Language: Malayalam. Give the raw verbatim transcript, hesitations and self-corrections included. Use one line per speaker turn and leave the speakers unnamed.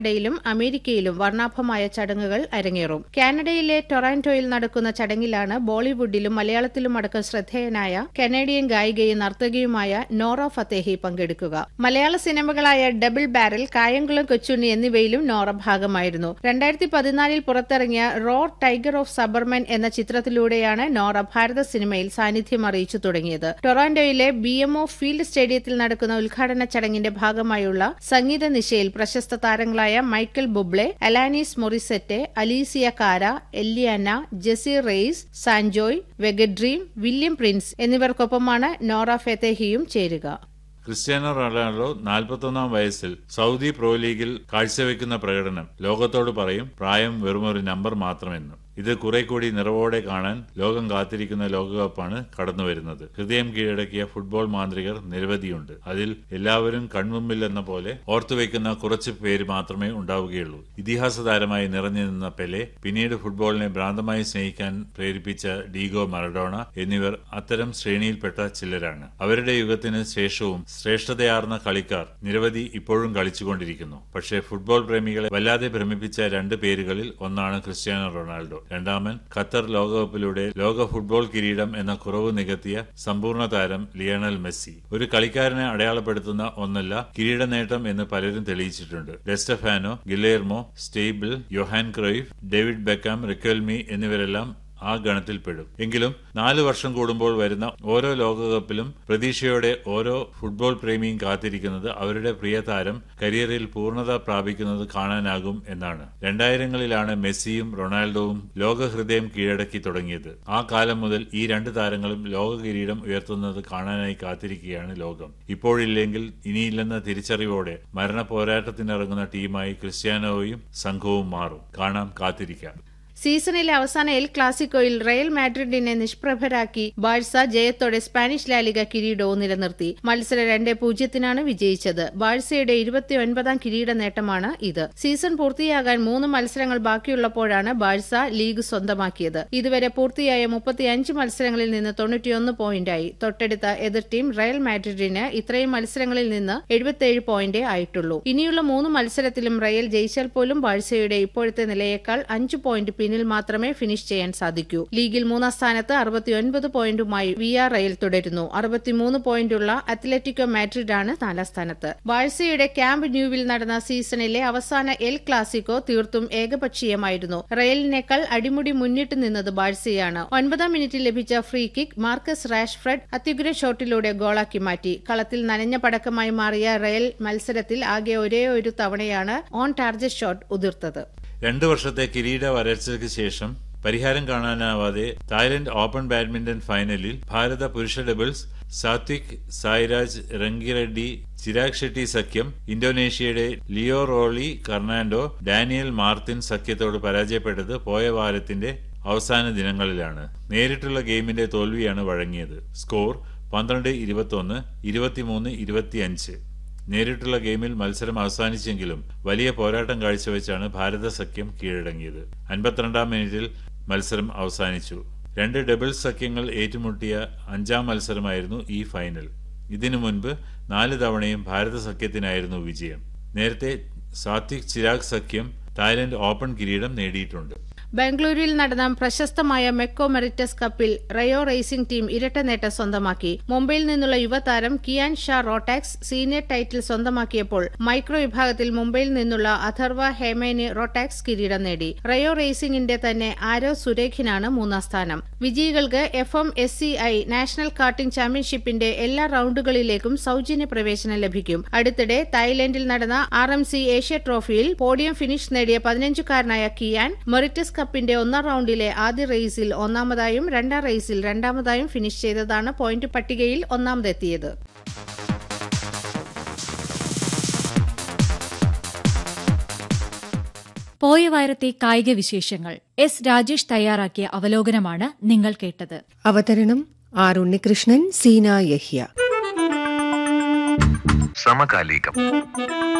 യിലും അമേരിക്കയിലും വർണ്ണാഭമായ ചടങ്ങുകൾ അരങ്ങേറും. കാനഡയിലെ ടൊറാന്റോയിൽ നടക്കുന്ന ചടങ്ങിലാണ് ബോളിവുഡിലും മലയാളത്തിലും അടക്കം ശ്രദ്ധേയനായ കനേഡിയൻ ഗായികയും നർത്തകിയുമായ നോറ ഫത്തേഹി പങ്കെടുക്കുക. മലയാള സിനിമകളായ ഡബിൾ ബാരൽ, കായംകുളം കൊച്ചുണ്ണി എന്നിവയിലും നോറ ഭാഗമായിരുന്നു. രണ്ടായിരത്തി പതിനാലിൽ പുറത്തിറങ്ങിയ റോ ടൈഗർ ഓഫ് സബർമൻ എന്ന ചിത്രത്തിലൂടെയാണ് നോറ ഭാരത സിനിമയിൽ സാന്നിധ്യം അറിയിച്ചു തുടങ്ങിയത്. ടൊറാന്റോയിലെ ബി എം ഒ ഫീൽഡ് സ്റ്റേഡിയത്തിൽ നടക്കുന്ന ഉദ്ഘാടന ചടങ്ങിന്റെ ഭാഗമായുള്ള സംഗീത നിശയിൽ പ്രശസ്ത താരങ്ങളായ മൈക്കൽ ബുബ്ലെ, അലാനീസ് മൊറിസെറ്റെ, അലീസിയ കാര, എല്ലിയാന, Jessy raise, Sanjoy, വെഗഡ്രീം, William Prince എന്നിവർക്കൊപ്പമാണ് Nora ഫത്തേഹിയും ചേരുക.
ക്രിസ്ത്യാനോ റൊണാൾഡോ നാൽപ്പത്തൊന്നാം വയസ്സിൽ സൗദി പ്രോ ലീഗിൽ കാഴ്ചവെക്കുന്ന പ്രകടനം ലോകത്തോട് പറയും പ്രായം വെറുമൊരു നമ്പർ മാത്രമെന്ന്. ഇത് കുറെ കൂടി നിറവോടെ കാണാൻ ലോകം കാത്തിരിക്കുന്ന ലോകകപ്പാണ് കടന്നുവരുന്നത്. ഹൃദയം കീഴടക്കിയ ഫുട്ബോൾ മാന്ത്രികർ നിരവധിയുണ്ട്. അതിൽ എല്ലാവരും കൺമുമ്പിലെന്ന പോലെ ഓർത്തുവെക്കുന്ന കുറച്ച് പേര് മാത്രമേ ഉണ്ടാവുകയുള്ളൂ. ഇതിഹാസ താരമായി നിറഞ്ഞു നിന്ന പെലെ, പിന്നീട് ഫുട്ബോളിനെ ഭ്രാന്തമായി സ്നേഹിക്കാൻ പ്രേരിപ്പിച്ച ഡീഗോ മറഡോണ എന്നിവർ അത്തരം ശ്രേണിയിൽപ്പെട്ട ചിലരാണ്. അവരുടെ യുഗത്തിന് ശേഷവും ശ്രേഷ്ഠതയാർന്ന കളിക്കാർ നിരവധി ഇപ്പോഴും കളിച്ചുകൊണ്ടിരിക്കുന്നു. പക്ഷേ ഫുട്ബോൾ പ്രേമികളെ വല്ലാതെ ഭ്രമിപ്പിച്ച രണ്ട് പേരുകളിൽ ഒന്നാണ് ക്രിസ്ത്യാനോ റൊണാൾഡോ. രണ്ടാമൻ ഖത്തർ ലോകകപ്പിലൂടെ ലോക ഫുട്ബോൾ കിരീടം എന്ന കുറവ് നികത്തിയ സമ്പൂർണ്ണ താരം ലിയണൽ മെസ്സി. ഒരു കളിക്കാരനെ അടയാളപ്പെടുത്തുന്ന ഒന്നല്ല കിരീട നേട്ടം എന്ന് പലരും തെളിയിച്ചിട്ടുണ്ട്. ഡെസ്റ്റഫാനോ, ഗിലേർമോ, സ്റ്റെയ്ബിൾ, യോഹാൻ ക്രൂയിഫ്, ഡേവിഡ് ബെക്കാം, റിക്കൽമി എന്നിവരെല്ലാം ആ ഗണത്തിൽപ്പെടും. എങ്കിലും നാലു വർഷം കൂടുമ്പോൾ വരുന്ന ഓരോ ലോകകപ്പിലും പ്രതീക്ഷയോടെ ഓരോ ഫുട്ബോൾ പ്രേമിയും കാത്തിരിക്കുന്നത് അവരുടെ പ്രിയ താരം കരിയറിൽ പൂർണ്ണത പ്രാപിക്കുന്നത് കാണാനാകും എന്നാണ്. രണ്ടായിരങ്ങളിലാണ് മെസ്സിയും റൊണാൾഡോവും ലോകഹൃദയം കീഴടക്കി തുടങ്ങിയത്. ആ കാലം മുതൽ ഈ രണ്ട് താരങ്ങളും ലോക കിരീടം ഉയർത്തുന്നത് കാണാനായി കാത്തിരിക്കുകയാണ് ലോകം. ഇപ്പോഴില്ലെങ്കിൽ ഇനിയില്ലെന്ന തിരിച്ചറിവോടെ മരണ പോരാട്ടത്തിനിറങ്ങുന്ന ടീമായി ക്രിസ്ത്യാനോയും സംഘവും മാറും. കാണാം, കാത്തിരിക്കാം.
സീസണിലെ അവസാന എൽ ക്ലാസിക്കോയിൽ റയൽ മാഡ്രിഡിനെ നിഷ്പ്രഭരാക്കി ബാഴ്സ ജയത്തോടെ സ്പാനിഷ് ലാലിഗ കിരീടവും നിലനിർത്തി. മത്സരം രണ്ട് പൂജ്യത്തിനാണ് വിജയിച്ചത്. ബാഴ്സയുടെ ഇരുപത്തിയൊൻപതാം കിരീട നേട്ടമാണ് ഇത്. സീസൺ പൂർത്തിയാകാൻ മൂന്ന് മത്സരങ്ങൾ ബാക്കിയുള്ളപ്പോഴാണ് ബാഴ്സ ലീഗ് സ്വന്തമാക്കിയത്. ഇതുവരെ പൂർത്തിയായ മുപ്പത്തിയഞ്ച് മത്സരങ്ങളിൽ നിന്ന് തൊണ്ണൂറ്റിയൊന്ന് പോയിന്റായി. തൊട്ടടുത്ത എതിർ ടീം റയൽ മാഡ്രിഡിന് ഇത്രയും മത്സരങ്ങളിൽ നിന്ന് എഴുപത്തിയേഴ് പോയിന്റേ ആയിട്ടുള്ളൂ. ഇനിയുള്ള മൂന്ന് മത്സരത്തിലും റയൽ ജയിച്ചാൽ പോലും ബാഴ്സയുടെ ഇപ്പോഴത്തെ നിലയേക്കാൾ അഞ്ച് പോയിന്റ് പിന്നിൽ മാത്രമേ ഫിനിഷ് ചെയ്യാൻ സാധിക്കൂ. ലീഗിൽ മൂന്നാം സ്ഥാനത്ത് അറുപത്തിയൊൻപത് പോയിന്റുമായി വി ആർ റയൽ തുടരുന്നു. അറുപത്തിമൂന്ന് പോയിന്റുള്ള അത്ലറ്റിക്കോ മാഡ്രിഡാണ് നാലാം സ്ഥാനത്ത്. ബാഴ്സയുടെ ക്യാമ്പ് ന്യൂവിൽ നടന്ന സീസണിലെ അവസാന എൽ ക്ലാസിക്കോ തീർത്തും ഏകപക്ഷീയമായിരുന്നു. റയലിനേക്കാൾ അടിമുടി മുന്നിട്ട് നിന്നത് ബാഴ്സയാണ്. ഒൻപതാം മിനിറ്റിൽ ലഭിച്ച ഫ്രീ കിക്ക് മാർക്കസ് റാഷ്ഫ്രഡ് അത്യുഗ്ര ഷോട്ടിലൂടെ ഗോളാക്കി മാറ്റി. കളത്തിൽ നനഞ്ഞ പടക്കമായി മാറിയ റയൽ മത്സരത്തിൽ ആകെ ഒരേ ഒരു തവണയാണ് ഓൺ ടാർഗറ്റ് ഷോട്ട് ഉതിർത്തത്.
രണ്ടു വർഷത്തെ കിരീട വരൾച്ചയ്ക്ക് ശേഷം പരിഹാരം കാണാനാവാതെ തായ്ലൻഡ് ഓപ്പൺ ബാഡ്മിന്റൺ ഫൈനലിൽ ഭാരത പുരുഷ ഡബിൾസ് സാത്വിക് സായ്രാജ് റങ്കിറെഡ്ഡി ചിരാഗ് ഷെട്ടി സഖ്യം ഇന്തോനേഷ്യയുടെ ലിയോ റോളി കർണാൻഡോ ഡാനിയൽ മാർത്തിൻ സഖ്യത്തോട് പരാജയപ്പെട്ടത് പോയ വാരത്തിന്റെ അവസാന ദിനങ്ങളിലാണ്. നേരിട്ടുള്ള ഗെയിമിന്റെ തോൽവിയാണ് വഴങ്ങിയത്. സ്കോർ പന്ത്രണ്ട് ഇരുപത്തിയൊന്ന്, ഇരുപത്തിമൂന്ന് ഇരുപത്തിയഞ്ച്. നേരിട്ടുള്ള ഗെയിമിൽ മത്സരം അവസാനിച്ചെങ്കിലും വലിയ പോരാട്ടം കാഴ്ചവെച്ചാണ് ഭാരത സഖ്യം കീഴടങ്ങിയത്. അൻപത്തിരണ്ടാം മിനിറ്റിൽ മത്സരം അവസാനിച്ചു. രണ്ട് ഡബിൾസ് സഖ്യങ്ങൾ ഏറ്റുമുട്ടിയ അഞ്ചാം മത്സരമായിരുന്നു ഈ ഫൈനൽ. ഇതിനു മുൻപ് നാല് തവണയും ഭാരത സഖ്യത്തിനായിരുന്നു വിജയം. നേരത്തെ സാത്വിക് ചിരാഗ് സഖ്യം തായ്ലൻഡ് ഓപ്പൺ കിരീടം നേടിയിട്ടുണ്ട്.
ബംഗളൂരുവിൽ നടന്ന പ്രശസ്തമായ മെക്കോ മെറിറ്റസ് കപ്പിൽ റയോ റേസിംഗ് ടീം ഇരട്ട നേട്ടം സ്വന്തമാക്കി. മുംബൈയിൽ നിന്നുള്ള യുവതാരം Kiyan Shah റോട്ടാക്സ് senior title സ്വന്തമാക്കിയപ്പോൾ micro വിഭാഗത്തിൽ മുംബൈയിൽ നിന്നുള്ള അഥർവ ഹേമേനി റോട്ടാക്സ് കിരീടം നേടി. റയോ റേസിംഗിന്റെ തന്നെ ആരോ സുരേഖിനാണ് മൂന്നാം സ്ഥാനം. വിജയികൾക്ക് F M S C I national karting ചാമ്പ്യൻഷിപ്പിന്റെ എല്ലാ റൌണ്ടുകളിലേക്കും സൌജന്യ പ്രവേശനം ലഭിക്കും. അടുത്തിടെ തായ്ലൻഡിൽ നടന്ന ആർ എം സി ഏഷ്യ ട്രോഫിയിൽ പോഡിയം ഫിനിഷ് നേടിയ പതിനഞ്ചുകാരനായ കിയാൻ മെറിറ്റസ് കപ്പിന്റെ ഒന്നാം റൌണ്ടിലെ ആദ്യ റേസിൽ ഒന്നാമതായും രണ്ടാം റേസിൽ രണ്ടാമതായും ഫിനിഷ് ചെയ്തതാണ് പോയിന്റ് പട്ടികയിൽ ഒന്നാമതെത്തിയത്.
പോയ വാരത്തെ കായിക വിശേഷങ്ങൾ എസ് രാജേഷ് തയ്യാറാക്കിയ അവലോകനമാണ് നിങ്ങൾ കേട്ടത്.
അവതരണം ആർ ഉണ്ണികൃഷ്ണൻ, സീന യഹ്യ.
സമകാലികം.